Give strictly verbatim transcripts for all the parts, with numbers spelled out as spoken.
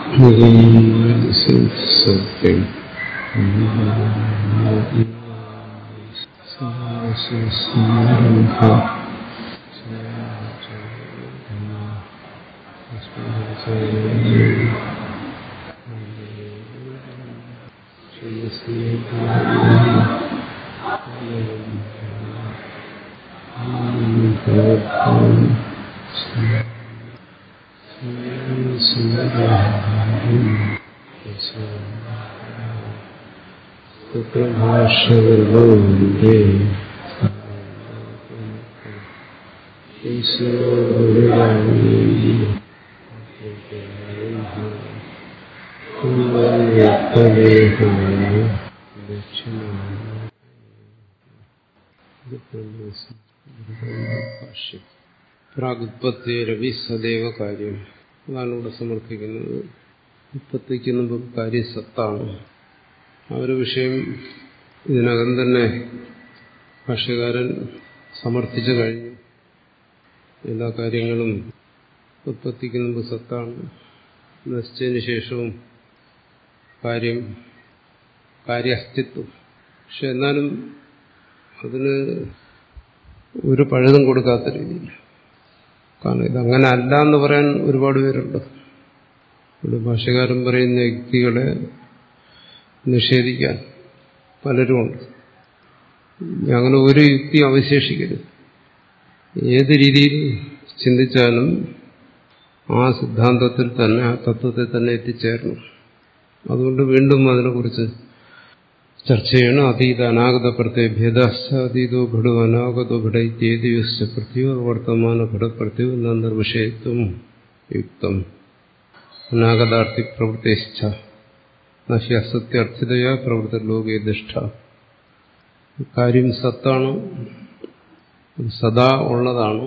സത്യം ഭാഷവേ പ്രാഗുത്പത്തിരവി സദൈവ കാര്യം. അതാണ് ഇവിടെ സമർത്ഥിക്കുന്നത്. ഉത്പത്തിക്ക് മുമ്പ് കാര്യം സത്താണ്. ആ ഒരു വിഷയം ഇതിനകം തന്നെ ഭാഷ്യകാരൻ സമർത്ഥിച്ചു കഴിഞ്ഞു. എല്ലാ കാര്യങ്ങളും ഉത്പത്തിക്ക് മുമ്പ് സത്താണ്, നശിച്ചതിന് ശേഷവും കാര്യം കാര്യാസ്തിത്വം. പക്ഷെ എന്നാലും അതിന് ഒരു പഴുതും കൊടുക്കാത്ത രീതിയിൽ. കാരണം ഇതങ്ങനെ അല്ല എന്ന് പറയാൻ ഒരുപാട് പേരുണ്ട്. ഇവിടെ ഭാഷ്യകാരൻ പറയുന്ന യുക്തികളെ നിഷേധിക്കാൻ പലരുമുണ്ട്. അങ്ങനെ ഒരു യുക്തി അവശേഷിക്കരുത്. ഏത് രീതിയിൽ ചിന്തിച്ചാലും ആ സിദ്ധാന്തത്തിൽ തന്നെ, ആ തത്വത്തിൽ തന്നെ എത്തിച്ചേരണം. അതുകൊണ്ട് വീണ്ടും അതിനെക്കുറിച്ച് ചർച്ച ചെയ്യണം. അതീത അനാഗത പ്രത്യഭേദാശ്ച അതീതോ ഘടു അനാഗതോ ഘടൈത്യേതിയുശ്ച പ്രത്യോ വർത്തമാന ഘടപ്രത്യോ നിർവിഷയത്വം യുക്തം അനാഗതാർത്ഥി പ്രവൃത്തിശ്ച നഹി അസത്യർത്ഥിതയാ പ്രവൃത്തി ലോകേ ദിഷ്ഠ. കാര്യം സത്താണ്, സദാ ഉള്ളതാണ്.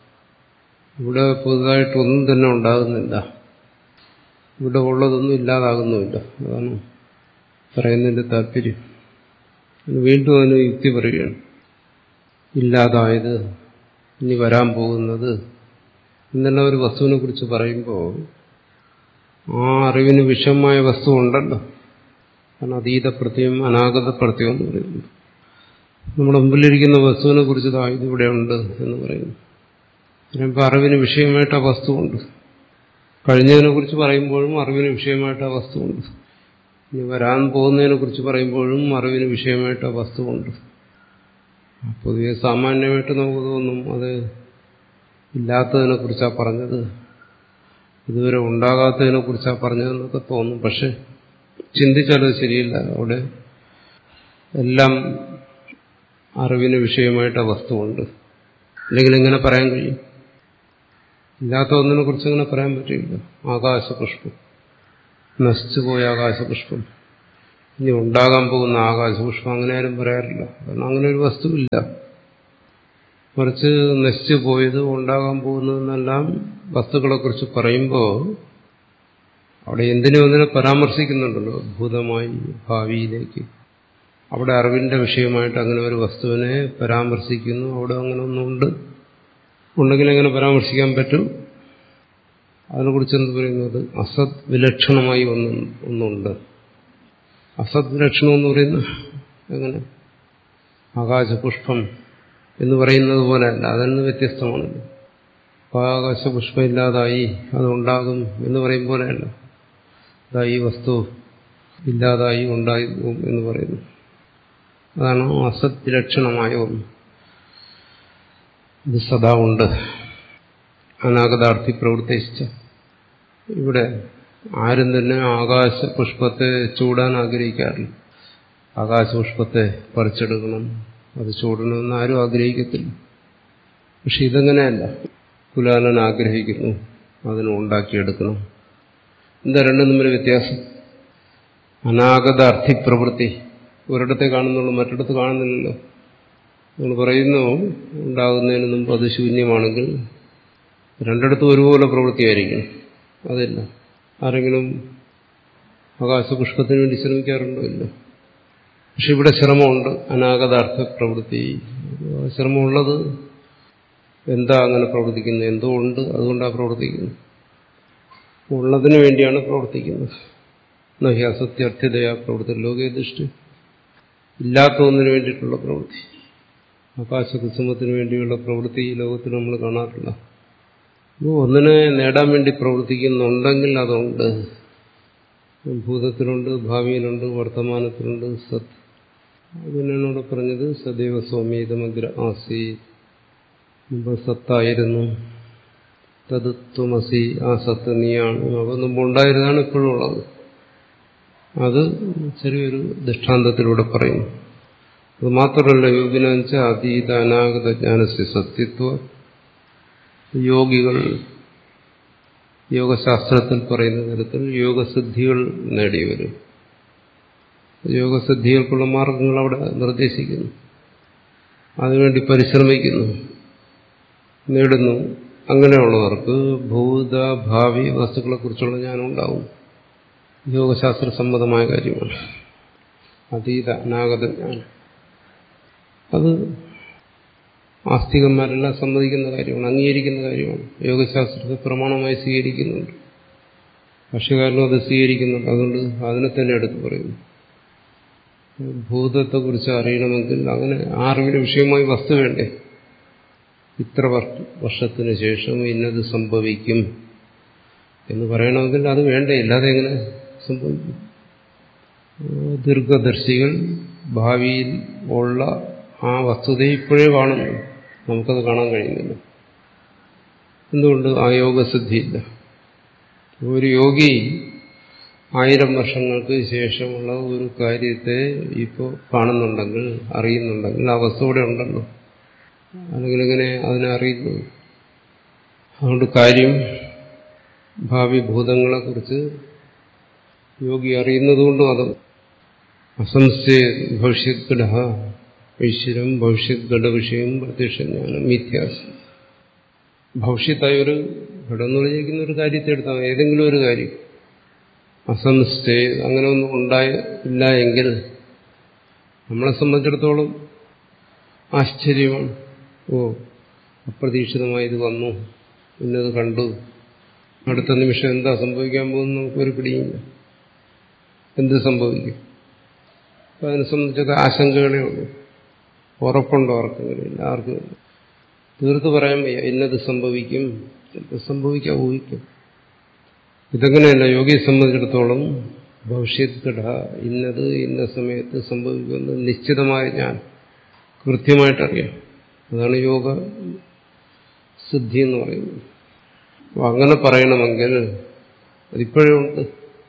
ഇവിടെ പുതുതായിട്ടൊന്നും തന്നെ ഉണ്ടാകുന്നില്ല. ഇവിടെ ഉള്ളതൊന്നും ഇല്ലാതാകുന്നുമില്ല. അതാണ് പറയുന്നതിന്റെ താല്പര്യം. വീണ്ടും അതിന് യുക്തി പറയുകയാണ്. ഇല്ലാതായത്, ഇനി വരാൻ പോകുന്നത് എന്നുള്ള ഒരു വസ്തുവിനെ കുറിച്ച് പറയുമ്പോൾ ആ അറിവിന് വിഷമമായ വസ്തു ഉണ്ടല്ലോ. കാരണം അതീത പ്രത്യം അനാഗത പ്രത്യം എന്ന് പറയുന്നു. നമ്മുടെ മുമ്പിലിരിക്കുന്ന വസ്തുവിനെ കുറിച്ച് ഇതിവിടെ ഉണ്ട് എന്ന് പറയുന്നു. പറയുമ്പോൾ അറിവിന് വിഷയമായിട്ട് ആ വസ്തുവുണ്ട്. കഴിഞ്ഞതിനെ കുറിച്ച് പറയുമ്പോഴും അറിവിന് വിഷയമായിട്ട് ആ വസ്തുവുണ്ട്. ഇനി വരാൻ പോകുന്നതിനെ കുറിച്ച് പറയുമ്പോഴും അറിവിന് വിഷയമായിട്ട് ആ വസ്തുവുണ്ട്. പൊതുവെ സാമാന്യമായിട്ട് നമുക്ക് തോന്നും അത് ഇല്ലാത്തതിനെ കുറിച്ചാണ് പറഞ്ഞത്, ഇതുവരെ ഉണ്ടാകാത്തതിനെ കുറിച്ചാണ് പറഞ്ഞതെന്നൊക്കെ തോന്നും. പക്ഷെ ചിന്തിച്ചാലത് ശരിയില്ല. അവിടെ എല്ലാം അറിവിന് വിഷയമായിട്ട് ആ വസ്തുവുണ്ട്. അല്ലെങ്കിൽ എങ്ങനെ പറയാൻ കഴിയും? ഇല്ലാത്ത ഒന്നിനെ കുറിച്ച് എങ്ങനെ പറയാൻ പറ്റില്ല. ആകാശപുഷ്പം, നശിച്ചുപോയ ആകാശപുഷ്പം, ഇനി ഉണ്ടാകാൻ പോകുന്ന ആകാശപുഷ്പം, അങ്ങനെ ആരും പറയാറില്ല. കാരണം അങ്ങനെ ഒരു വസ്തുവില്ല. മറിച്ച് നശിച്ചു പോയത്, ഉണ്ടാകാൻ പോകുന്നതെന്നെല്ലാം വസ്തുക്കളെ കുറിച്ച് പറയുമ്പോൾ അവിടെ എന്തിനും ഒന്നിനെ പരാമർശിക്കുന്നുണ്ടല്ലോ, ഭൂതമായി ഭാവിയിലേക്ക്. അവിടെ അറിവിന്റെ വിഷയമായിട്ട് അങ്ങനെ ഒരു വസ്തുവിനെ പരാമർശിക്കുന്നു. അവിടെ അങ്ങനെ ഒന്നുണ്ട്, ഉണ്ടെങ്കിൽ എങ്ങനെ പരാമർശിക്കാൻ പറ്റും? അതിനെക്കുറിച്ച് എന്ത് പറയുന്നത്? അസത് വിലക്ഷണമായി ഒന്ന് ഒന്നുണ്ട്. അസത് വിലക്ഷണം എന്ന് പറയുന്നത് എങ്ങനെ? ആകാശപുഷ്പം എന്ന് പറയുന്നത് പോലെയല്ല, അതിൽ വ്യത്യസ്തമാണല്ലോ. ആകാശപുഷ്പം ഇല്ലാതായി, അതുണ്ടാകും എന്ന് പറയും പോലെയല്ല. അതാ ഈ വസ്തു ഇല്ലാതായി ഉണ്ടായി എന്ന് പറയുന്നു. അതാണ് അസത് വിലക്ഷണമായ ഒന്ന്. ഇത് സദാ ഉണ്ട്. അനാഗതാർത്ഥി പ്രവർത്തിച്ച ഇവിടെ ആരും തന്നെ ആകാശപുഷ്പത്തെ ചൂടാൻ ആഗ്രഹിക്കാറില്ല. ആകാശപുഷ്പത്തെ പറിച്ചെടുക്കണം, അത് ചൂടണമെന്ന് ആരും ആഗ്രഹിക്കത്തില്ല. പക്ഷെ ഇതെങ്ങനെയല്ല. കുലാലൻ ആഗ്രഹിക്കുന്നു, അതിനെ ഉണ്ടാക്കിയെടുക്കണം. എന്താ രണ്ടും തമ്മിൽ വ്യത്യാസം? അനാഗത അർത്ഥിപ്രവൃത്തി ഒരിടത്തെ കാണുന്നുള്ളൂ, മറ്റിടത്ത് കാണുന്നില്ലല്ലോ. നമ്മൾ പറയുന്നു ഉണ്ടാകുന്നതിന് മുമ്പ് അത് ശൂന്യമാണെങ്കിൽ രണ്ടിടത്തും ഒരുപോലെ പ്രവൃത്തിയായിരിക്കണം. അതില്ല. ആരെങ്കിലും ആകാശപുഷ്പത്തിന് വേണ്ടി ശ്രമിക്കാറുണ്ടോ? ഇല്ല. പക്ഷെ ഇവിടെ ശ്രമമുണ്ട്. അനാഗതാർത്ഥ പ്രവൃത്തി ശ്രമമുള്ളത് എന്താ അങ്ങനെ പ്രവർത്തിക്കുന്നത്? എന്തോ ഉണ്ട്, അതുകൊണ്ടാണ് പ്രവർത്തിക്കുന്നത്. ഉള്ളതിനു വേണ്ടിയാണ് പ്രവർത്തിക്കുന്നത്. നഹി അസത്യർത്ഥ്യതയാ പ്രവൃത്തി ലോകേ ദൃഷ്ടി. ഇല്ലാത്ത ഒന്നിനു വേണ്ടിയിട്ടുള്ള പ്രവൃത്തി, ആകാശകുസുമത്തിന് വേണ്ടിയുള്ള പ്രവൃത്തി ഈ ലോകത്തിൽ നമ്മൾ കാണാറില്ല. ഒന്നിനെ നേടാൻ വേണ്ടി പ്രവർത്തിക്കുന്നുണ്ടെങ്കിൽ അതുണ്ട്. ഭൂതത്തിലുണ്ട്, ഭാവിയിലുണ്ട്, വർത്തമാനത്തിലുണ്ട്. സത് അതിനാണ് ഇവിടെ പറഞ്ഞത് സദൈവ സൗമ്യതമഗ്ര ആസി. മുമ്പ് സത്തായിരുന്നു. തത് ത്വമസി, ആ സത്ത് നീയാണ്. അവ മുമ്പ് ഉണ്ടായിരുന്നതാണ് ഇപ്പോഴും ഉള്ളത്. അത് ചെറിയൊരു ദൃഷ്ടാന്തത്തിലൂടെ പറയുന്നു. അത് മാത്രമല്ല, യോഗിനാച്ച അതീത അനാഗത ജ്ഞാനസ്യ സത്യത്വ. യോഗികൾ യോഗശാസ്ത്രത്തിൽ പറയുന്ന തരത്തിൽ യോഗസിദ്ധികൾ നേടിയവരും യോഗസിദ്ധികൾക്കുള്ള മാർഗങ്ങൾ അവിടെ നിർദ്ദേശിക്കുന്നു. അതിനുവേണ്ടി പരിശ്രമിക്കുന്നു, നേടുന്നു. അങ്ങനെയുള്ളവർക്ക് ഭൂത ഭാവി വസ്തുക്കളെക്കുറിച്ചുള്ള ജ്ഞാനം ഉണ്ടാവും. യോഗശാസ്ത്ര സമ്മതമായ കാര്യമാണ് അതീത അനാഗത ജ്ഞാനം. അത് ആസ്തികന്മാരെല്ലാം സമ്മതിക്കുന്ന കാര്യമാണ്, അംഗീകരിക്കുന്ന കാര്യമാണ്. യോഗശാസ്ത്രത്തെ പ്രമാണമായി സ്വീകരിക്കുന്നുണ്ട്. ഭാഷ്യകാരനും അത് സ്വീകരിക്കുന്നുണ്ട്. അതുകൊണ്ട് അതിനെ തന്നെ എടുത്ത് പറയുന്നു. ഭൂതത്തെക്കുറിച്ച് അറിയണമെങ്കിൽ അങ്ങനെ ആ അറിവിന് വിഷയമായി വസ്തു വേണ്ടേ? ഇത്ര വർഷത്തിന് ശേഷം ഇന്നത് സംഭവിക്കും എന്ന് പറയണമെങ്കിൽ അത് വേണ്ടേ? ഇല്ലാതെ എങ്ങനെ സംഭവിക്കും? ദീർഘദർശികൾ ഭാവിയിൽ ഉള്ള ആ വസ്തുതയെ ഇപ്പോഴേ കാണുന്നു, നമുക്കത് കാണാൻ കഴിയുന്നില്ല. എന്തുകൊണ്ട്? ആ യോഗസിദ്ധിയില്ല. ഒരു യോഗി ആയിരം വർഷങ്ങൾക്ക് ശേഷമുള്ള ഒരു കാര്യത്തെ ഇപ്പോൾ കാണുന്നുണ്ടെങ്കിൽ, അറിയുന്നുണ്ടെങ്കിൽ ആ വസ്തു ഇവിടെ ഉണ്ടല്ലോ. അല്ലെങ്കിൽ എങ്ങനെ അതിനെ അറിയുന്നു? അതുകൊണ്ട് കാര്യം ഭാവി ഭൂതങ്ങളെക്കുറിച്ച് യോഗി അറിയുന്നതുകൊണ്ടും അത് അസംശയ ഭവിഷ്യത് ഘട ഐശ്വര്യം ഭവിഷ്യത് ഘടവിഷയം പ്രത്യക്ഷജ്ഞാനം മിഥ്യാസം. ഭവിഷ്യത്തായ ഒരു ഘടം എന്ന് പറഞ്ഞിരിക്കുന്ന ഒരു കാര്യത്തെ എടുത്താൽ ഏതെങ്കിലും ഒരു കാര്യം അസംശയ അങ്ങനെ ഒന്നും ഉണ്ടായില്ല എങ്കിൽ നമ്മളെ സംബന്ധിച്ചിടത്തോളം ആശ്ചര്യമാണ്. ഓ, അപ്രതീക്ഷിതമായി ഇത് വന്നു, ഇന്നത് കണ്ടു, അടുത്ത നിമിഷം എന്താ സംഭവിക്കാൻ പോകുന്നത് നമുക്കൊരു പിടിയില്ല. എന്ത് സംഭവിക്കും? അപ്പം അതിനെ സംബന്ധിച്ചൊക്കെ ആശങ്കകളേ ഉള്ളൂ. ഉറപ്പുണ്ടോ? ആർക്കെങ്കിലും ആർക്കും തീർത്ത് പറയാൻ വയ്യ. ഇന്നത് സംഭവിക്കും, ചിലപ്പോൾ സംഭവിക്കാൻ ഊഹിക്കും. ഇതങ്ങനെയല്ല. യോഗിയെ സംബന്ധിച്ചിടത്തോളം ഭവിഷ്യത് ഘട ഇന്നത് ഇന്ന സമയത്ത് സംഭവിക്കുമെന്ന് നിശ്ചിതമായ ഞാൻ കൃത്യമായിട്ടറിയാം. അതാണ് യോഗ സിദ്ധി എന്ന് പറയുന്നത്. അപ്പം അങ്ങനെ പറയണമെങ്കിൽ അതിപ്പോഴും ഉണ്ട്.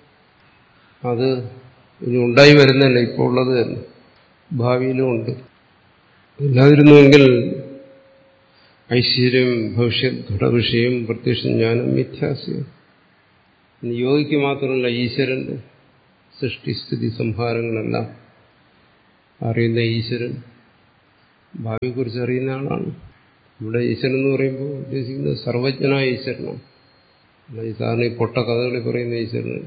അത് ഇനി ഉണ്ടായി വരുന്നതല്ല, ഇപ്പോൾ ഉള്ളത് തന്നെ, ഭാവിയിലും ഉണ്ട്. ഇല്ലാതിരുന്നുവെങ്കിൽ ഐശ്വര്യം ഭവിഷ്യത് ഘടവിഷയം പ്രത്യക്ഷ ജ്ഞാനം മിഥ്യാസ്യം. യോഗിക്ക് മാത്രമല്ല, ഈശ്വരന്റെ സൃഷ്ടിസ്ഥിതി സംഹാരങ്ങളെല്ലാം അറിയുന്ന ഈശ്വരൻ ഭാവിയെക്കുറിച്ച് അറിയുന്ന ആളാണ്. ഇവിടെ ഈശ്വരൻ എന്ന് പറയുമ്പോൾ ഉദ്ദേശിക്കുന്നത് സർവജ്ഞനായ ഈശ്വരനാണ്. ഈ സാറിന് ഈ പൊട്ട കഥകളിൽ പറയുന്ന ഈശ്വരനുണ്ട്.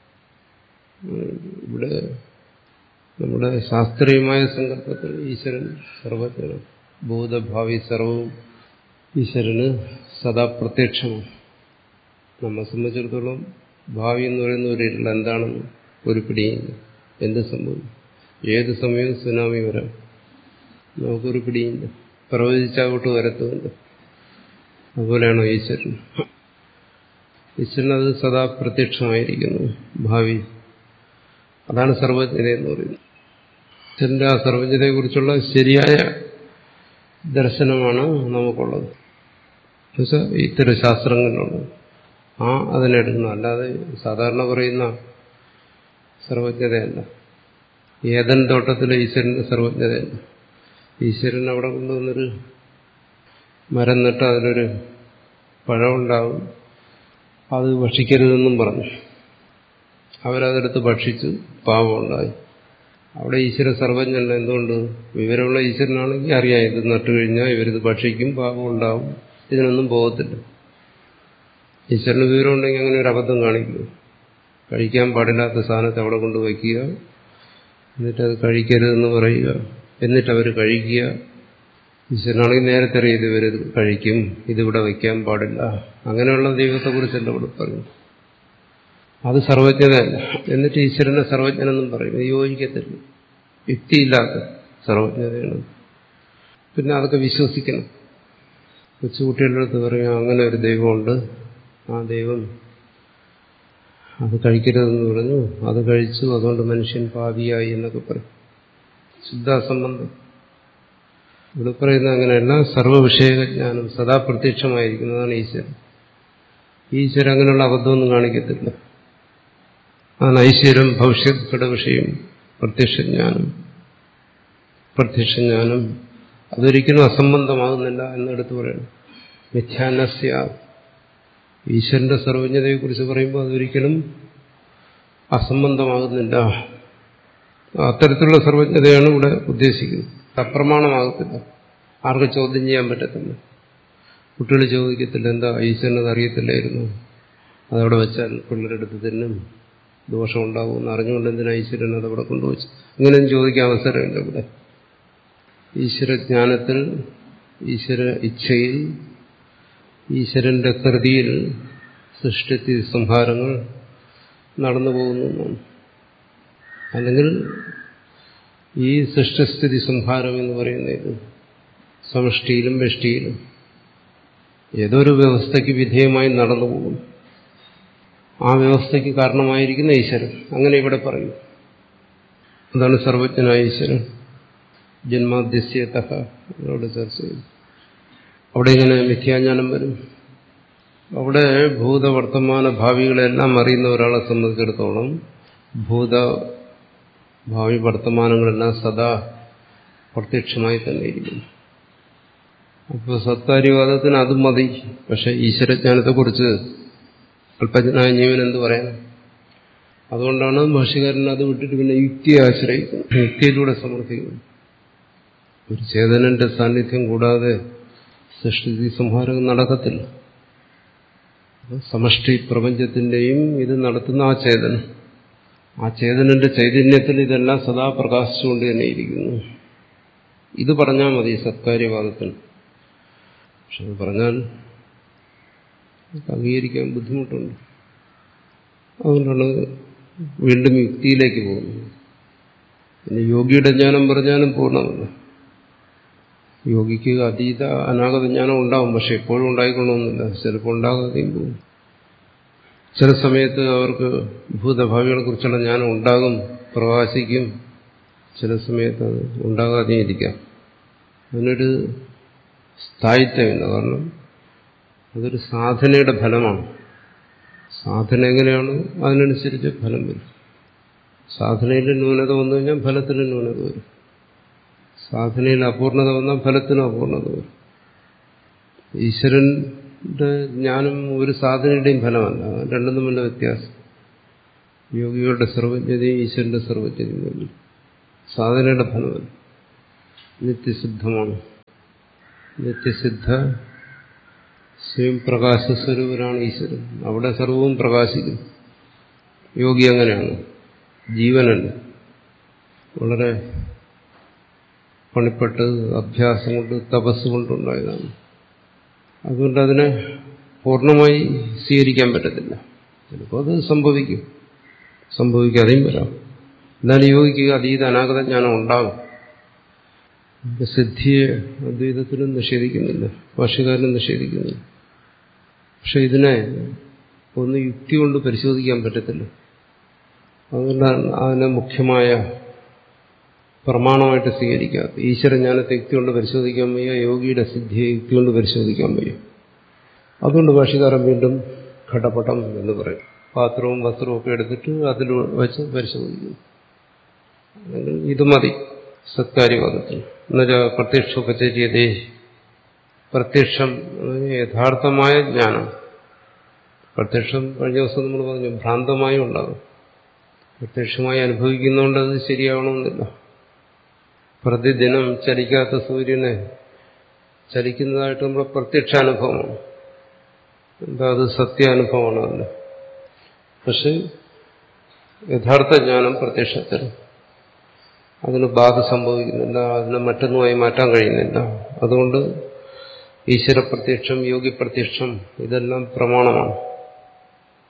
ഇവിടെ നമ്മുടെ ശാസ്ത്രീയമായ സങ്കല്പത്തിൽ ഈശ്വരൻ സർവജ്ഞനാണ്. ഭൂതഭാവി സർവവും ഈശ്വരന് സദാ പ്രത്യക്ഷമാണ്. നമ്മെ സംബന്ധിച്ചിടത്തോളം ഭാവി എന്ന് പറയുന്ന ഒരു ഇരുൾ എന്താണെന്ന് ഒരു പിടിയില്ല. എന്ത് സംഭവിക്കും? ഏത് സമയവും സുനാമി വരാം, നമുക്കൊരു പിടിയില്ല. പ്രവചിച്ചാവോട്ട് വരത്തുമില്ല. അതുപോലെയാണോ ഈശ്വരൻ? ഈശ്വരൻ അത് സദാ പ്രത്യക്ഷമായിരിക്കുന്നു. ഭാവി അതാണ് സർവജ്ഞത എന്ന് പറയുന്നത്. ഈശ്വരന്റെ ആ സർവജ്ഞതയെക്കുറിച്ചുള്ള ശരിയായ ദർശനമാണ് നമുക്കുള്ളത്. എന്നുവെച്ചാൽ ഇത്തരം ശാസ്ത്രങ്ങളിലുള്ളത് ആ അതിനെടുക്കണം. അല്ലാതെ സാധാരണ പറയുന്ന സർവജ്ഞതയല്ല. ഏതൻ തോട്ടത്തിലെ ഈശ്വരന്റെ സർവജ്ഞതയല്ല. ഈശ്വരൻ അവിടെ കൊണ്ടുവന്നൊരു മരം നട്ട് അതിലൊരു പഴമുണ്ടാവും, അത് ഭക്ഷിക്കരുതെന്നും പറഞ്ഞു. അവരതെടുത്ത് ഭക്ഷിച്ചു, പാപമുണ്ടായി. അവിടെ ഈശ്വര സർവജ്ഞല്ല. എന്തുകൊണ്ട്? വിവരമുള്ള ഈശ്വരനാണെങ്കിൽ അറിയാം ഇത് നട്ടു കഴിഞ്ഞാൽ ഇവരിത് ഭക്ഷിക്കും, പാപം ഉണ്ടാവും, ഇതിനൊന്നും പോകത്തില്ല. ഈശ്വരന് വിവരമുണ്ടെങ്കിൽ അങ്ങനെ ഒരു അബദ്ധം കാണിക്കുന്നു. കഴിക്കാൻ പാടില്ലാത്ത സാധനത്തെ അവിടെ കൊണ്ട് വയ്ക്കുക, എന്നിട്ടത് കഴിക്കരുതെന്ന് പറയുക, എന്നിട്ടവർ കഴിക്കുക. ഈശ്വരനാണെങ്കിൽ നേരത്തെ അറിയത് ഇവരിത് കഴിക്കും, ഇതിവിടെ വയ്ക്കാൻ പാടില്ല. അങ്ങനെയുള്ള ദൈവത്തെക്കുറിച്ചല്ല ഇവിടെ പറഞ്ഞു. അത് സർവജ്ഞതയല്ല. എന്നിട്ട് ഈശ്വരനെ സർവജ്ഞനെന്നും പറയും. ഇത് യോജിക്കത്തില്ല. യുക്തിയില്ലാത്ത സർവജ്ഞതയാണ്. പിന്നെ അതൊക്കെ വിശ്വസിക്കണം. കൊച്ചുകുട്ടികളുടെ അടുത്ത് പറയും അങ്ങനെ ഒരു ദൈവമുണ്ട്, ആ ദൈവം അത് കഴിക്കരുതെന്ന് പറഞ്ഞു, അത് കഴിച്ചു, അതുകൊണ്ട് മനുഷ്യൻ പാപിയായി എന്നൊക്കെ പറയും. ശുദ്ധാസംബന്ധം. ഇവിടെ പറയുന്നത് അങ്ങനെയല്ല. സർവ്വവിഷയജ്ഞാനം സദാ പ്രത്യക്ഷമായിരിക്കുന്നതാണ് ഈശ്വരൻ. ഈശ്വരൻ അങ്ങനെയുള്ള അബദ്ധമൊന്നും കാണിക്കത്തില്ല. അതാണ് ഐശ്വര്യം ഭവിഷ്യത് ഘടവിഷയം പ്രത്യക്ഷജ്ഞാനം. പ്രത്യക്ഷജ്ഞാനം അതൊരിക്കലും അസംബന്ധമാകുന്നില്ല എന്നെടുത്ത് പറയണം. മിഥ്യാനസ്യ ഈശ്വരന്റെ സർവജ്ഞതയെക്കുറിച്ച് പറയുമ്പോൾ അതൊരിക്കലും അസംബന്ധമാകുന്നില്ല. അത്തരത്തിലുള്ള സർവജ്ഞതയാണ് ഇവിടെ ഉദ്ദേശിക്കുന്നത്. അപ്രമാണമാകത്തില്ല. ആർക്ക് ചോദ്യം ചെയ്യാൻ പറ്റത്തില്ല. കുട്ടികൾ ചോദിക്കത്തില്ല എന്താ ഈശ്വരനത് അറിയത്തില്ലായിരുന്നു, അതവിടെ വെച്ചാൽ പിള്ളേരെടുത്ത് തിന്നും, ദോഷമുണ്ടാകുമെന്ന് അറിഞ്ഞുകൊണ്ട് എന്തിനാ ഈശ്വരൻ അതവിടെ കൊണ്ടുവച്ചു. അങ്ങനെയൊന്നും ചോദിക്കാൻ അവസരമില്ല ഇവിടെ. ഈശ്വരജ്ഞാനത്തിൽ, ഈശ്വര ഇച്ഛയിൽ, ഈശ്വരന്റെ കൃതിയിൽ സൃഷ്ടി സംഹാരങ്ങൾ നടന്നു പോകുന്നു. അല്ലെങ്കിൽ ഈ സൃഷ്ടിസ്ഥിതി സംഹാരം എന്ന് പറയുന്നത് സമഷ്ടിയിലും വ്യഷ്ടിയിലും ഏതൊരു വ്യവസ്ഥയ്ക്ക് വിധേയമായി നടന്നു പോകും. ആ വ്യവസ്ഥയ്ക്ക് കാരണമായിരിക്കുന്ന ഈശ്വരൻ. അങ്ങനെ ഇവിടെ പറയും. അതാണ് സർവജ്ഞനായ ഈശ്വരൻ. ജന്മാദ്യസ്യതഃ അവിടെ ചർച്ച ചെയ്തു. അവിടെ ഇങ്ങനെ മിഥ്യാജ്ഞാനം വരും. അവിടെ ഭൂതവർത്തമാന ഭാവികളെല്ലാം അറിയുന്ന ഒരാളെ സംബന്ധിച്ചിടത്തോളം ഭൂത ഭാവി വർത്തമാനങ്ങളെല്ലാം സദാ പ്രത്യക്ഷമായി തന്നെ ഇരിക്കുന്നു. അപ്പോൾ സത്കാര്യവാദത്തിന് അത് മതി. പക്ഷെ ഈശ്വരജ്ഞാനത്തെക്കുറിച്ച് അല്പജ്ഞനായ ജീവൻ എന്ത് പറയാൻ? അതുകൊണ്ടാണ് ഭാഷ്യകാരൻ അത് വിട്ടിട്ട് പിന്നെ യുക്തിയെ ആശ്രയിക്കുന്നത്, യുക്തിയിലൂടെ സമർത്ഥിക്കുന്നു. ഒരു ചേതനന്റെ സാന്നിധ്യം കൂടാതെ സൃഷ്ടി സംഹാരം നടക്കത്തില്ല. സമഷ്ടി പ്രപഞ്ചത്തിന്റെയും ഇത് നടത്തുന്ന ആ ചേതനം, ആ ചേതനന്റെ ചൈതന്യത്തിൽ ഇതെല്ലാം സദാ പ്രകാശിച്ചുകൊണ്ട് തന്നെ ഇരിക്കുന്നു. ഇത് പറഞ്ഞാൽ മതി സത്കാര്യവാദത്തിന്. പക്ഷെ അത് പറഞ്ഞാൽ അംഗീകരിക്കാൻ ബുദ്ധിമുട്ടുണ്ട്. അതുകൊണ്ടാണ് വീണ്ടും യുക്തിയിലേക്ക് പോകുന്നത്. പിന്നെ യോഗിയുടെ ജ്ഞാനം പറഞ്ഞാലും പൂർണ്ണമല്ല. യോഗിക്ക് അതീത അനാഗത ജ്ഞാനം ഉണ്ടാവും. പക്ഷെ എപ്പോഴും ഉണ്ടായിക്കൊള്ളണമെന്നില്ല. ചിലപ്പോൾ ഉണ്ടാകാതെയും പോകും. ചില സമയത്ത് അവർക്ക് ഭൂതഭാവികളെ കുറിച്ചുള്ള ജ്ഞാനം ഉണ്ടാകും, പ്രകാശിക്കും. ചില സമയത്ത് അത് ഉണ്ടാകാതെയും ഇരിക്കാം. അതിനൊരു സ്ഥായിത്വമില്ല. കാരണം അതൊരു സാധനയുടെ ഫലമാണ്. സാധന എങ്ങനെയാണ് അതിനനുസരിച്ച് ഫലം വരും. സാധനയിൽ ന്യൂനത വന്നു കഴിഞ്ഞാൽ ഫലത്തിന് ന്യൂനത വരും. സാധനയിൽ അപൂർണത വന്നാൽ ഫലത്തിനും അപൂർണത വരും. ഈശ്വരന്റെ ജ്ഞാനം ഒരു സാധനയുടെയും ഫലമല്ല. രണ്ടും തമ്മിലുള്ള വ്യത്യാസം. യോഗികളുടെ സർവജ്ഞതയും ഈശ്വരന്റെ സർവജ്ഞതയും തമ്മിൽ സാധനയുടെ ഫലമല്ല. നിത്യസിദ്ധമാണ്. നിത്യസിദ്ധ സ്വയം പ്രകാശസ്വരൂപനാണ് ഈശ്വരൻ. അവിടെ സർവവും പ്രകാശിക്കും. യോഗി അങ്ങനെയാണ്. ജീവനല്ല, വളരെ പണിപ്പെട്ട് അഭ്യാസം കൊണ്ട് തപസ് കൊണ്ടുണ്ടായതാണ്. അതുകൊണ്ട് അതിനെ പൂർണ്ണമായി സ്വീകരിക്കാൻ പറ്റത്തില്ല. ചിലപ്പോൾ അത് സംഭവിക്കും, സംഭവിക്കാതെയും വരാം. എന്നാലും യോഗിക്ക് അതീത അനാഗത ജ്ഞാനം ഉണ്ടാകും. സിദ്ധിയെ അദ്വൈതത്തിനും നിഷേധിക്കുന്നില്ല, ഭാഷ്യകാരനും നിഷേധിക്കുന്നില്ല. പക്ഷെ ഇതിനെ ഒന്ന് യുക്തി കൊണ്ട് പരിശോധിക്കാൻ പറ്റത്തില്ല. അതുകൊണ്ടാണ് അതിനെ മുഖ്യമായ പ്രമാണമായിട്ട് സ്വീകരിക്കാത്ത. ഈശ്വരജ്ഞാനത്തെ യുക്തി കൊണ്ട് പരിശോധിക്കാൻ വയ്യ, യോഗിയുടെ സിദ്ധിയെ യുക്തി കൊണ്ട് പരിശോധിക്കാൻ വയ്യ. അതുകൊണ്ട് ഭാഷ്യകാരൻ വീണ്ടും ഘടപടം എന്ന് പറയും. പാത്രവും വസ്ത്രവും ഒക്കെ എടുത്തിട്ട് അതിൽ വെച്ച് പരിശോധിക്കുന്നു. അല്ലെങ്കിൽ ഇത് മതി സത്കാര്യവാദത്തിൽ. എന്നുവെച്ചാൽ പ്രത്യക്ഷോപചര്യതേ, പ്രത്യക്ഷം യഥാർത്ഥമായ ജ്ഞാനം. പ്രത്യക്ഷം കഴിഞ്ഞ ദിവസം നമ്മൾ പറഞ്ഞു ഭ്രാന്തമായും ഉണ്ടാകും. പ്രത്യക്ഷമായി അനുഭവിക്കുന്നതുകൊണ്ട് അത് ശരിയാവണമെന്നില്ല. പ്രതിദിനം ചലിക്കാത്ത സൂര്യനെ ചലിക്കുന്നതായിട്ട് നമ്മുടെ പ്രത്യക്ഷാനുഭവമാണ്. എന്താ അത് സത്യാനുഭവമാണ്. അതിന് പക്ഷെ യഥാർത്ഥ ജ്ഞാനം പ്രത്യക്ഷത്തിൽ അതിന് ബാധ സംഭവിക്കുന്നില്ല, അതിനെ മറ്റൊന്നുമായി മാറ്റാൻ കഴിയുന്നില്ല. അതുകൊണ്ട് ഈശ്വര പ്രത്യക്ഷം, യോഗി പ്രത്യക്ഷം ഇതെല്ലാം പ്രമാണമാണ്.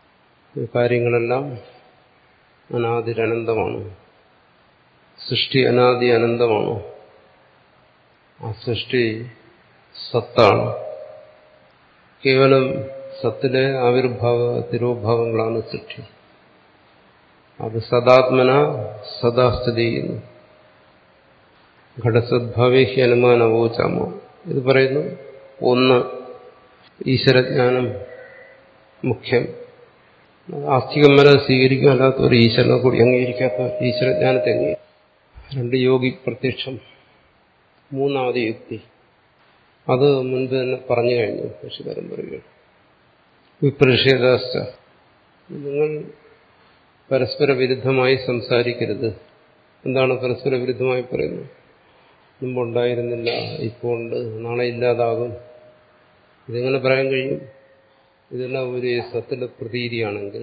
ഈ കാര്യങ്ങളെല്ലാം അനാദിരനന്തമാണ്. സൃഷ്ടി അനാദി അനന്തമാണ്. ആ സൃഷ്ടി സത്താണ്. കേവലം സത്തിലെ ആവിർഭാവ തിരോഭാവങ്ങളാണ് സൃഷ്ടി. അത് സദാത്മന സദാ സ്ഥിതി ചെയ്യുന്നു. ഘടസദ്ഭാവേഹി അനുമാനവോചാമോ ഇത് പറയുന്നു. ഒന്ന്, ഈശ്വരജ്ഞാനം മുഖ്യം. ആസ്തികന്മാരെ സ്വീകരിക്കും, അല്ലാത്തവർ ഈശ്വരനെ കൂടി അംഗീകരിക്കാത്തവർ ഈശ്വരജ്ഞാനത്തെ അംഗീകരിക്കും. രണ്ട്, യോഗി പ്രത്യക്ഷം. മൂന്നാമത് യുക്തി. അത് മുൻപ് തന്നെ പറഞ്ഞു കഴിഞ്ഞു. ഭാഷ്യകാരൻ പറയുകയാണ് വിപ്രഷേധാശ്ച, നിങ്ങൾ പരസ്പര വിരുദ്ധമായി സംസാരിക്കരുത്. എന്താണ് പരസ്പര വിരുദ്ധമായി പറയുന്നത്? മുമ്പുണ്ടായിരുന്നില്ല, ഇപ്പോൾ ഉണ്ട്, നാളെ ഇല്ലാതാകും. ഇതെങ്ങനെ പറയാൻ കഴിയും? ഇതെല്ലാം ഒരേ സത്തിലെ പ്രതീതിയാണെങ്കിൽ,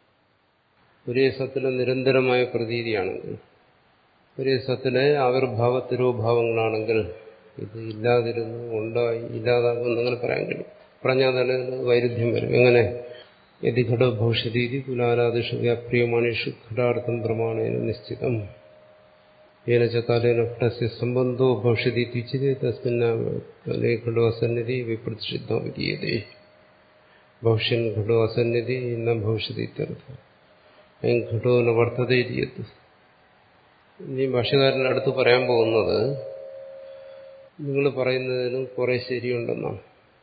ഒരേ സത്തിലെ നിരന്തരമായ പ്രതീതിയാണെങ്കിൽ, ഒരേ സത്തിലെ ആവിർഭാവ തിരോഭാവങ്ങളാണെങ്കിൽ ഇത് ഇല്ലാതിരുന്നു, ഉണ്ടായി, ഇല്ലാതാകും എന്നങ്ങനെ പറയാൻ കഴിയും. പറഞ്ഞാൽ തന്നെ വൈരുദ്ധ്യം വരും. എങ്ങനെ? യതി ഘടോ ഭവിഷ്യതീതി കുലാലാദിഷു വ്യാപ്രിയമാണേഷു ഘടാർത്ഥം പ്രമാണേന നിശ്ചിതം ഏന ച കാലേന ഘടസ്യ സംബന്ധോ ഭവിഷ്യതീതി ഉച്യതേ തസ്മിന്നേ ഘടോ അസന്നിധി വിപ്രതിഷിദ്ധോ വിധീയതേ. ഭവിഷ്യൻ ഘടോ അസന്നിധി ന ഭവിഷ്യതി ഇത്യർത്ഥം. അയം ഘടോ ന വർത്തതേ ഇതി. ഇനി ഭാഷ്യകാരൻ്റെ അടുത്ത് പറയാൻ പോകുന്നത് നിങ്ങൾ പറയുന്നതിനും കുറെ ശരിയുണ്ടെന്നാണ്.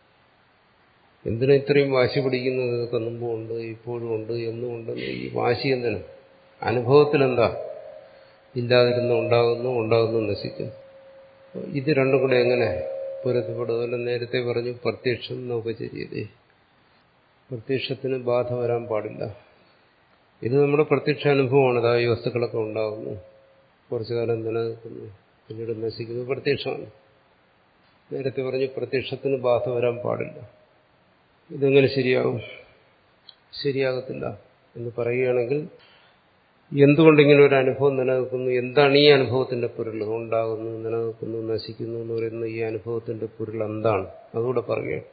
എന്തിനാ ഇത്രയും വാശി പിടിക്കുന്നത്? ഇതൊക്കെ മുമ്പും ഉണ്ട്, ഇപ്പോഴും ഉണ്ട്, എന്നും ഉണ്ടെന്ന്. ഈ വാശി എന്തിനും? അനുഭവത്തിലെന്താ? ഇല്ലാതിരുന്ന് ഉണ്ടാകുന്നു, ഉണ്ടാകുന്നു, നശിക്കുന്നു. ഇത് രണ്ടും കൂടെ എങ്ങനെ പൊരുത്തപ്പെടും? നേരത്തെ പറഞ്ഞു പ്രത്യക്ഷം നൗപചര്യത. പ്രത്യക്ഷത്തിന് ബാധ വരാൻ പാടില്ല. ഇത് നമ്മുടെ പ്രത്യക്ഷ അനുഭവമാണ്. അതായത് ഈ വസ്തുക്കളൊക്കെ ഉണ്ടാകുന്നു, കുറച്ചു കാലം നിലനിൽക്കുന്നു, പിന്നീട് നശിക്കുന്നു. പ്രത്യക്ഷമാണ്. നേരത്തെ പറഞ്ഞു പ്രത്യക്ഷത്തിന് ബാധ വരാൻ പാടില്ല. ഇതെങ്ങനെ ശരിയാകും? ശരിയാകത്തില്ല എന്ന് പറയുകയാണെങ്കിൽ എന്തുകൊണ്ടിങ്ങനെ ഒരു അനുഭവം നിലനിൽക്കുന്നു? എന്താണ് ഈ അനുഭവത്തിന്റെ പൊരുൾ? ഉണ്ടാകുന്നു, നിലനിൽക്കുന്നു, നശിക്കുന്നു എന്ന് പറയുന്ന ഈ അനുഭവത്തിന്റെ പൊരുൾ എന്താണ്? അതുകൂടെ പറയുകയാണ്.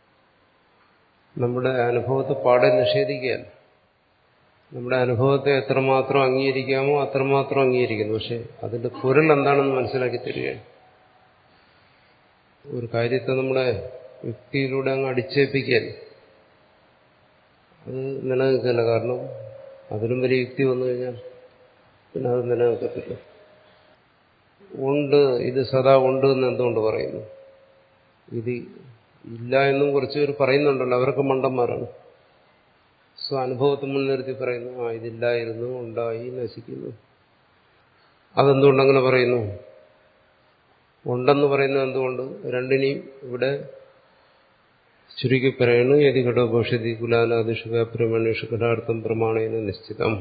നമ്മുടെ അനുഭവത്തെ പാടെ നിഷേധിക്കുകയല്ല. നമ്മുടെ അനുഭവത്തെ എത്രമാത്രം അംഗീകരിക്കാമോ അത്രമാത്രം അംഗീകരിക്കുന്നു. പക്ഷെ അതിന്റെ പൊരുൾ എന്താണെന്ന് മനസ്സിലാക്കി തരികയാണ്. ഒരു കാര്യത്തെ നമ്മുടെ യുക്തിയിലൂടെ അങ്ങ് അടിച്ചേൽപ്പിക്കാൻ അത് നിലനിൽക്കില്ല. കാരണം അതിലും വലിയ യുക്തി വന്നു കഴിഞ്ഞാൽ പിന്നെ അത് നിലനിൽക്കത്തില്ല. ഉണ്ട്, ഇത് സദാ ഉണ്ട് എന്ന് എന്തുകൊണ്ട് പറയുന്നു? ഇത് ഇല്ല എന്നും കുറച്ച് പേർ പറയുന്നുണ്ടല്ലോ, അവരൊക്കെ മണ്ടന്മാരാണ്. സ്വ അനുഭവത്തെ മുൻനിർത്തി പറയുന്നു, ആ ഇതില്ലായിരുന്നു, ഉണ്ടായി, നശിക്കുന്നു. അതെന്തുകൊണ്ടങ്ങനെ പറയുന്നു? ഉണ്ടെന്ന് പറയുന്നത് എന്തുകൊണ്ട്? രണ്ടിനെയും ഇവിടെ ചുരുക്കി പറയുന്നു. യതി ഘടോ ഭവിഷ്യതി കുലാലാദിഷു വ്യാപ്രമണേഷു ഘടാർത്ഥം പ്രമാണേന നിശ്ചിതം.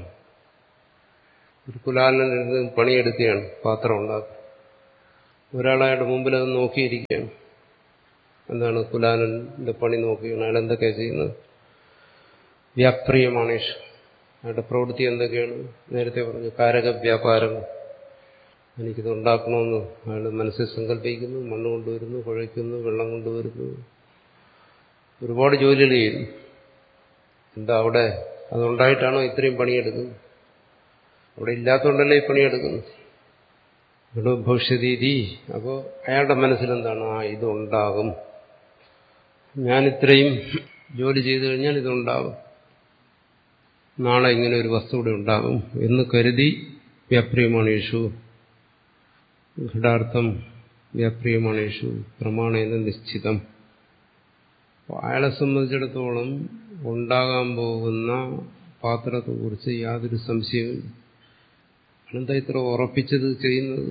ഒരു കുലാലൻ പണിയെടുക്കുകയാണ്, പാത്രം ഉണ്ടാക്കുക. ഒരാളയാളുടെ മുമ്പിൽ അത് നോക്കിയിരിക്കുകയാണ്. എന്താണ് കുലാലന്റെ പണി നോക്കുകയാണ്? അയാൾ എന്തൊക്കെയാണ് ചെയ്യുന്നത്? വ്യാപ്രിയമാണേഷു, അയാളുടെ പ്രവൃത്തി എന്തൊക്കെയാണ്? നേരത്തെ പറഞ്ഞു കാരക വ്യാപാരങ്ങൾ. എനിക്കിത് ഉണ്ടാക്കണമെന്ന് അയാൾ മനസ്സിൽ സങ്കല്പിക്കുന്നു, മണ്ണ് കൊണ്ടുവരുന്നു, കുഴയ്ക്കുന്നു, വെള്ളം കൊണ്ടുവരുന്നു, ഒരുപാട് ജോലികൾ ചെയ്യുന്നു. എന്താ അവിടെ? അതുണ്ടായിട്ടാണോ ഇത്രയും പണിയെടുക്കുന്നത്? അവിടെ ഇല്ലാത്തതുകൊണ്ടല്ലേ ഈ പണിയെടുക്കുന്നത്. ഇവിടെ ഭവിഷ്യതീതി. അപ്പോൾ അയാളുടെ മനസ്സിലെന്താണ്? ആ ഇതുണ്ടാകും, ഞാനിത്രയും ജോലി ചെയ്തു കഴിഞ്ഞാൽ ഇതുണ്ടാകും, നാളെ ഇങ്ങനെ ഒരു വസ്തു കൂടെ ഉണ്ടാകും എന്ന് കരുതി വ്യാപ്രിയമാണേഷു ഘടാർത്ഥം വ്യാപ്രിയമാണേഷു പ്രമാണേന നിശ്ചിതം. അയാളെ സംബന്ധിച്ചിടത്തോളം ഉണ്ടാകാൻ പോകുന്ന പാത്രത്തെക്കുറിച്ച് യാതൊരു സംശയവും. അനന്ത ഇത്ര ഉറപ്പിച്ചത് ചെയ്യുന്നത്?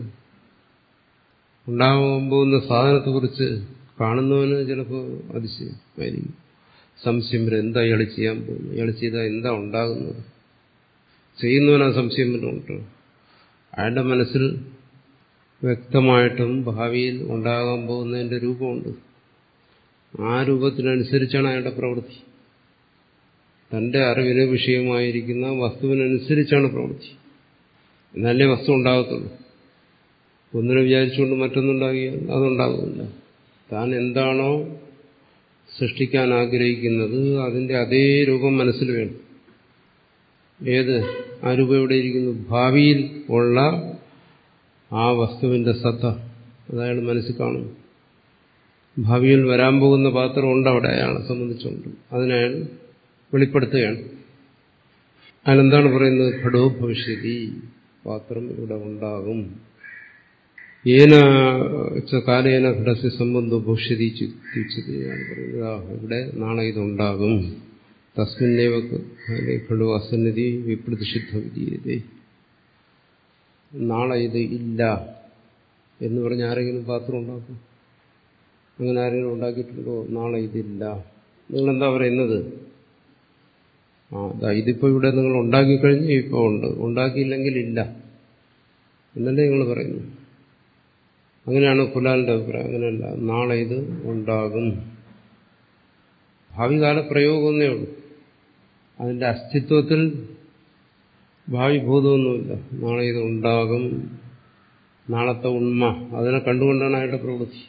ഉണ്ടാകാൻ പോകുന്ന സാധനത്തെക്കുറിച്ച് കാണുന്നവന് ചിലപ്പോൾ അതിശയമായിരിക്കും, സംശയം വരും. എന്താ ഇയാൾ ചെയ്യാൻ പോകുന്നത്? ഇയാൾ ചെയ്താൽ എന്താ ഉണ്ടാകുന്നത്? ചെയ്യുന്നവനാ സംശയം വരുന്നുണ്ട്. അയാളുടെ മനസ്സിൽ വ്യക്തമായിട്ടും ഭാവിയിൽ ഉണ്ടാകാൻ പോകുന്നതിന്റെ രൂപമുണ്ട്. ആ രൂപത്തിനനുസരിച്ചാണ് അയാളുടെ പ്രവൃത്തി. തന്റെ അറിവിന് വിഷയമായിരിക്കുന്ന വസ്തുവിനനുസരിച്ചാണ് പ്രവൃത്തി. എന്നാലേ വസ്തു ഉണ്ടാകത്തുള്ളൂ. ഒന്നിനെ വിചാരിച്ചുകൊണ്ട് മറ്റൊന്നുണ്ടാകിയാൽ അതുണ്ടാകുന്നില്ല. താൻ എന്താണോ സൃഷ്ടിക്കാൻ ആഗ്രഹിക്കുന്നത് അതിന്റെ അതേ രൂപം മനസ്സിൽ വേണം. ഏത് ആ രൂപം എവിടെ ഇരിക്കുന്നു? ഭാവിയിൽ ഉള്ള ആ വസ്തുവിന്റെ സത്ത അതയാൾ മനസ്സിൽ കാണുന്നു. ഭാവിയിൽ വരാൻ പോകുന്ന പാത്രം ഉണ്ട് അവിടെ അയാളെ സംബന്ധിച്ചുണ്ട്. അതിനയാൾ വെളിപ്പെടുത്തുകയാണ്. അയാളെന്താണ് പറയുന്നത്? ഘടോ ഭവിഷ്യതി, പാത്രം ഇവിടെ ഉണ്ടാകും. ഏന കാലേന ഘടസ്യ സംബന്ധോ ഭവിഷ്യതി ചിന്തിച്ചത് ആണ് പറയുന്നത്. ഇവിടെ നാളെ ഇതുണ്ടാകും. തസ്മിന്നേവ ഘടോ അസന്നിധി വിപ്രതിഷിദ്ധ വിധീയതേ. നാളെ ഇത് ഇല്ല എന്ന് പറഞ്ഞ് ആരെങ്കിലും പാത്രം ഉണ്ടാക്കും? അങ്ങനെ ആരെങ്കിലും ഉണ്ടാക്കിയിട്ടുണ്ടോ? നാളെ ഇതില്ല. നിങ്ങളെന്താ പറയുന്നത്? ആ ഇതിപ്പോ ഇവിടെ നിങ്ങൾ ഉണ്ടാക്കിക്കഴിഞ്ഞ് ഇപ്പോൾ ഉണ്ട്, ഉണ്ടാക്കിയില്ലെങ്കിൽ ഇല്ല എന്നല്ലേ നിങ്ങൾ പറയുന്നു. അങ്ങനെയാണ് കുലാലിന്റെ അഭിപ്രായം. അങ്ങനെയല്ല, നാളെ ഇത് ഉണ്ടാകും. ഭാവികാല പ്രയോഗമൊന്നേ ഉള്ളൂ. അതിന്റെ അസ്തിത്വത്തിൽ ഭാവി ഭൂതമൊന്നുമില്ല. നാളെ ഇത് ഉണ്ടാകും, നാളത്തെ ഉണ്മ അതിനെ കണ്ടുകൊണ്ടാണ് അയാളുടെ പ്രവൃത്തി.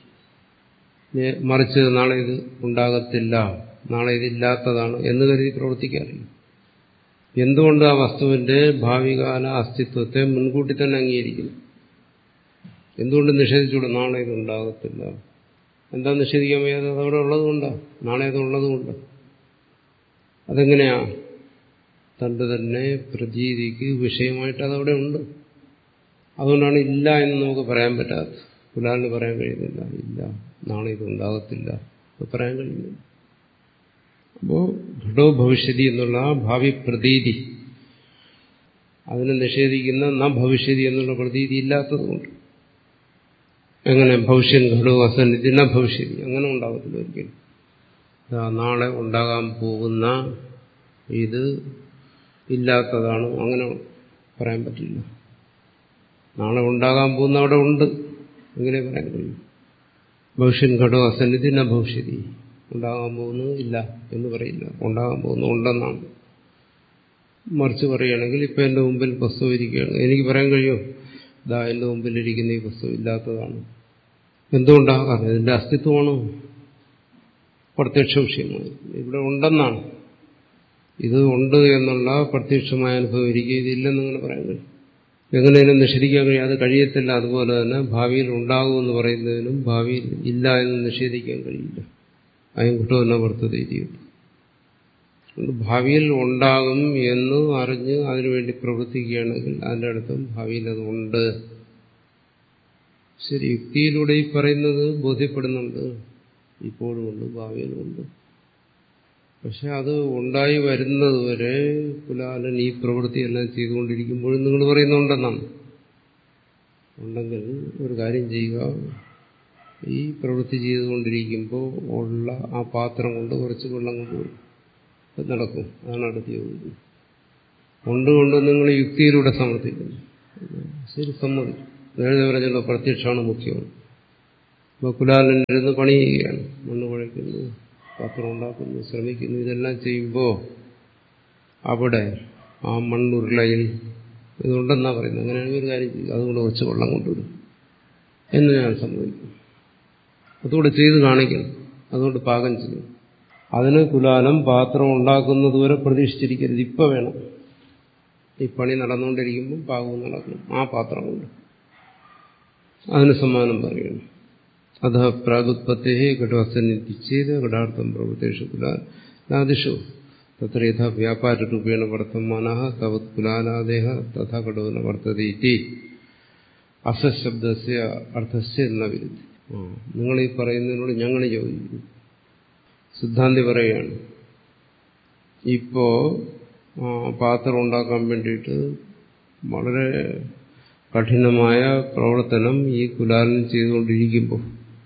മറിച്ച് നാളെ ഇത് ഉണ്ടാകത്തില്ല, നാളെ ഇതില്ലാത്തതാണ് എന്ന് കരുതി പ്രവർത്തിക്കാറില്ല. എന്തുകൊണ്ട് ആ വസ്തുവിന്റെ ഭാവികാല അസ്തിത്വത്തെ മുൻകൂട്ടി തന്നെ അംഗീകരിക്കുന്നു? എന്തുകൊണ്ട് നിഷേധിച്ചുകൂടെ? നാളെ ഇത് ഉണ്ടാകത്തില്ല. എന്താ നിഷേധിക്കാൻ വയ്യാതെ? അതവിടെ ഉള്ളതുകൊണ്ടാ. നാളെ അത് ഉള്ളതുകൊണ്ട്. അതെങ്ങനെയാ? തന്റെ തന്നെ പ്രതീതിക്ക് വിഷയമായിട്ട് അതവിടെ ഉണ്ട്. അതുകൊണ്ടാണ് ഇല്ല എന്ന് നമുക്ക് പറയാൻ പറ്റാത്തത്. കുലാലിന് പറയാൻ കഴിയുന്നില്ല, ഇല്ല നാളെ ഇത് ഉണ്ടാകത്തില്ല, അത് പറയാൻ കഴിയുന്നില്ല. അപ്പോ ഘടോ ഭവിഷ്യതി എന്നുള്ള ആ ഭാവി പ്രതീതി, അതിനെ നിഷേധിക്കുന്ന ന ഭവിഷ്യതി എന്നുള്ള പ്രതീതി ഇല്ലാത്തതുകൊണ്ട്. എങ്ങനെ? ഭവിഷ്യൻ ഘടോ അസന്നിധി ന ഭവിഷ്യതി, അങ്ങനെ ഉണ്ടാകത്തില്ല ഒരിക്കലും. നാളെ ഉണ്ടാകാൻ പോകുന്ന ഇത് ഇല്ലാത്തതാണ്, അങ്ങനെ പറയാൻ പറ്റില്ല. നാളെ ഉണ്ടാകാൻ പോകുന്ന അവിടെ ഉണ്ട്, എങ്ങനെ പറയാൻ കഴിയും? ഭവിഷ്യൻ ഘടോ അസന്നിധി ന ഭവിഷ്യതി, ഉണ്ടാകാൻ പോകുന്നത് ഇല്ല എന്ന് പറയില്ല, ഉണ്ടാകാൻ പോകുന്നത് ഉണ്ടെന്നാണ്. മറിച്ച് പറയുകയാണെങ്കിൽ ഇപ്പം എൻ്റെ മുമ്പിൽ പുസ്തകം ഇരിക്കുകയാണ്, എനിക്ക് പറയാൻ കഴിയുമോ ഇതാ എൻ്റെ മുമ്പിലിരിക്കുന്ന ഈ പുസ്തകം ഇല്ലാത്തതാണ്? എന്തുകൊണ്ടാണ്? കാരണം ഇതിൻ്റെ അസ്തിത്വമാണ് പ്രത്യക്ഷ വിഷയമാണ്. ഇവിടെ ഉണ്ടെന്നാണ്. ഇത് ഉണ്ട് എന്നുള്ള പ്രത്യക്ഷമായ അനുഭവം ഇരിക്കുക, ഇതില്ലെന്നിങ്ങനെ പറയാൻ കഴിയും. എങ്ങനെ ഇതിനെ നിഷേധിക്കാൻ കഴിയും? അത് കഴിയത്തില്ല. അതുപോലെ തന്നെ ഭാവിയിൽ ഉണ്ടാകുമെന്ന് പറയുന്നതിനും ഭാവിയിൽ ഇല്ല എന്ന് നിഷേധിക്കാൻ കഴിയില്ല. അയം കുട്ടമെന്ന വർത്തത ഇരിക്കും. ഭാവിയിൽ ഉണ്ടാകും എന്ന് അറിഞ്ഞ് അതിനുവേണ്ടി പ്രവർത്തിക്കുകയാണെങ്കിൽ അതിൻ്റെ അർത്ഥം ഭാവിയിൽ അത് ഉണ്ട്. ശരി, യുക്തിയിലൂടെ ഈ പറയുന്നത് ബോധ്യപ്പെടുന്നുണ്ട്, ഇപ്പോഴും ഉണ്ട്, ഭാവിയിലും ഉണ്ട്. പക്ഷെ അത് ഉണ്ടായി വരുന്നതുവരെ കുലാലൻ ഈ പ്രവൃത്തിയെല്ലാം ചെയ്തുകൊണ്ടിരിക്കുമ്പോഴും നിങ്ങൾ പറയുന്നുണ്ടെന്നാണ്. ഉണ്ടെങ്കിൽ ഒരു കാര്യം ചെയ്യുക, ഈ പ്രവൃത്തി ചെയ്തുകൊണ്ടിരിക്കുമ്പോൾ ഉള്ള ആ പാത്രം കൊണ്ട് കുറച്ച് വെള്ളം കൊണ്ടുപോയി അത് നടക്കും. അതാണ് അടുത്ത ചോദ്യം. കൊണ്ടുകൊണ്ട് നിങ്ങൾ യുക്തിയിലൂടെ സമർത്ഥിക്കുന്നു. ശരി, സമ്മതിക്കും. നേരത്തെ പറഞ്ഞല്ലോ പ്രത്യക്ഷമാണ് മുഖ്യം. അപ്പോൾ കുലാലനിരുന്ന് പണി ചെയ്യുകയാണ്, മണ്ണ് കുഴയ്ക്കുന്നു, പാത്രം ഉണ്ടാക്കുന്നു, ശ്രമിക്കുന്നു. ഇതെല്ലാം ചെയ്യുമ്പോൾ അവിടെ ആ മണ്ണുരുളയിൽ ഇതുണ്ടെന്നാണ് പറയുന്നത്. അങ്ങനെയാണെങ്കിൽ ഒരു കാര്യം ചെയ്യും, അതുകൊണ്ട് കുറച്ച് വെള്ളം കൊണ്ടുവരും എന്ന് ഞാൻ സമ്മതിക്കും. അതുകൊണ്ട് ചെയ്ത് കാണിക്കണം, അതുകൊണ്ട് പാകം ചെയ്യും. അതിന് കുലാലം പാത്രം ഉണ്ടാക്കുന്നതുവരെ പ്രതീക്ഷിച്ചിരിക്കരുത്, ഇപ്പം വേണം. ഈ പണി നടന്നുകൊണ്ടിരിക്കുമ്പോൾ പാകവും നടക്കണം ആ പാത്രം കൊണ്ട്. അതിന് സമ്മാനം പറയണം. അധ പ്രാഗുത്പത്തേ ഘടവസന്നിധിച്ചേത് ഘടാർത്ഥം പ്രവൃത്തേഷു കുലാലാദിഷു തത്ര യഥാ വ്യാപാരൂപേണ വർത്തമാനഃ തവത് കുലാലാദേഹ തഥാ ഘടോന വർത്തതേ ഇതി അസശബ്ദസ്യ അർത്ഥസ്യ എന്ന വിരുദ്ധ. നിങ്ങൾ ഈ പറയുന്നതിനോട് ഞങ്ങൾ യോജിക്കുന്നു. സിദ്ധാന്തി പറയുകയാണ്, ഇപ്പോ പാത്രം ഉണ്ടാക്കാൻ വേണ്ടിയിട്ട് വളരെ കഠിനമായ പ്രവർത്തനം ഈ കുലാലൻ ചെയ്തുകൊണ്ടിരിക്കുമ്പോൾ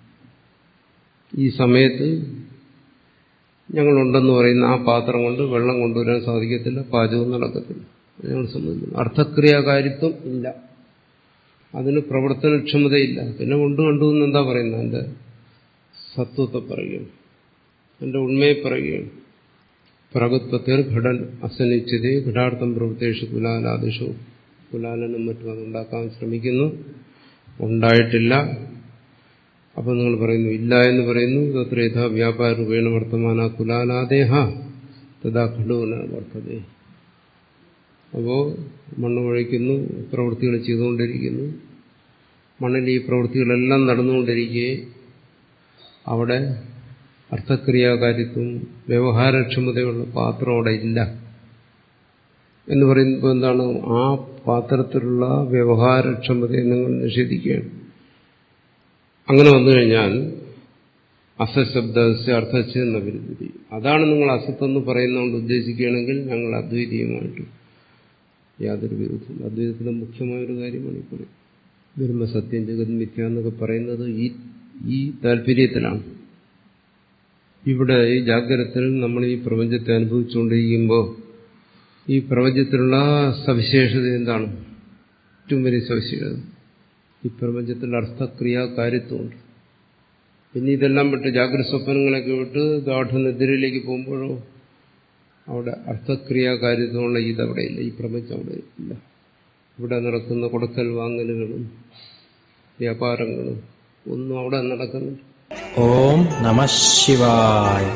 ഈ സമയത്ത് ഞങ്ങളുണ്ടെന്ന് പറയുന്ന ആ പാത്രം കൊണ്ട് വെള്ളം കൊണ്ടുവരാൻ സാധിക്കത്തില്ല, പാചകവും നടക്കത്തില്ല. ഞങ്ങൾ സംബന്ധിക്കുന്നു അർത്ഥക്രിയാകാരിത്വം ഇല്ല, അതിന് പ്രവർത്തനക്ഷമതയില്ല. പിന്നെ കൊണ്ട് കണ്ടു എന്ന് എന്താ പറയുന്നത്? എൻ്റെ സത്വത്തെ പറയുകയാണ്, എൻ്റെ ഉണ്മയെ പറയുകയാണ്. പ്രഗത്വത്തിൽ ഘടൻ അസന്നിച്ചതേ ഘടാർത്ഥം പ്രവൃത്തേഷു കുലാലാദിഷു. കുലാലനും മറ്റും അതുണ്ടാക്കാൻ ശ്രമിക്കുന്നു, ഉണ്ടായിട്ടില്ല. അപ്പം നിങ്ങൾ പറയുന്നു ഇല്ല എന്ന് പറയുന്നു. തത്ര യഥാ വ്യാപാരൂപേണ വർത്തമാന കുലാലാദേഹ തഥാ ഘടോന വർത്തതേ. അപ്പോൾ മണ്ണ് കുഴയ്ക്കുന്നു, പ്രവൃത്തികൾ ചെയ്തുകൊണ്ടിരിക്കുന്നു. മണ്ണിൽ ഈ പ്രവൃത്തികളെല്ലാം നടന്നുകൊണ്ടിരിക്കെ അവിടെ അർത്ഥക്രിയാകാരിത്വം, വ്യവഹാരക്ഷമതയുള്ള പാത്രം അവിടെ ഇല്ല എന്ന് പറയുമ്പോൾ എന്താണ്? ആ പാത്രത്തിലുള്ള വ്യവഹാരക്ഷമതയെ നിങ്ങൾ നിഷേധിക്കുകയാണ്. അങ്ങനെ വന്നു കഴിഞ്ഞാൽ അസശബ്ദസ്യ അർത്ഥസ്യ എന്ന വിരുദ്ധി. അതാണ് നിങ്ങൾ അസത്തെന്ന് പറയുന്നതുകൊണ്ട് ഉദ്ദേശിക്കുകയാണെങ്കിൽ ഞങ്ങൾ അദ്വൈതീയമായിട്ട് യാതൊരു വിരുദ്ധം. അദ്വൈതത്തിലെ മുഖ്യമായൊരു കാര്യമാണ് ഈ പറയുന്നത്. ബ്രഹ്മസത്യം ജഗത് മിഥ്യ എന്നൊക്കെ പറയുന്നത് ഈ ഈ താല്പര്യത്തിലാണ്. ഇവിടെ ഈ ജാഗ്രതത്തിൽ നമ്മൾ ഈ പ്രപഞ്ചത്തെ അനുഭവിച്ചുകൊണ്ടിരിക്കുമ്പോൾ ഈ പ്രപഞ്ചത്തിലുള്ള സവിശേഷത എന്താണ്? ഏറ്റവും വലിയ സവിശേഷത ഈ പ്രപഞ്ചത്തിൽ അർത്ഥക്രിയാകാരിത്വമുണ്ട്. പിന്നെ ഇതെല്ലാം വിട്ട് ജാഗ്രത സ്വപ്നങ്ങളൊക്കെ വിട്ട് ഗാഠനിദ്രയിലേക്ക് പോകുമ്പോഴോ അവിടെ അർത്ഥക്രിയാകാരിത്വമുള്ള ഇതവിടെ ഇല്ല, ഈ പ്രപഞ്ചം അവിടെ ഇല്ല. ഇവിടെ നടക്കുന്ന കൊടുക്കൽ വാങ്ങലുകളും വ്യാപാരങ്ങളും ഒന്നും അവിടെ നടക്കുന്നില്ല. ഓം നമഃ ശിവായ.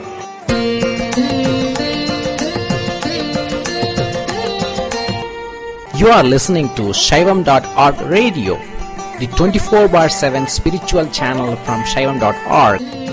You are listening to Shaivam dot org radio, the twenty-four bar seven spiritual channel from Shaivam dot org.